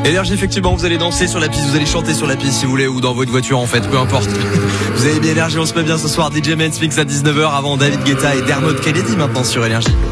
Énergie, effectivement, vous allez danser sur la piste, vous allez chanter sur la piste si vous voulez, ou dans votre voiture en fait, peu importe. Vous avez bien Énergie, on se met bien ce soir. DJ Men's Mix à 19h avant David Guetta et Dermot Kennedy maintenant sur Énergie.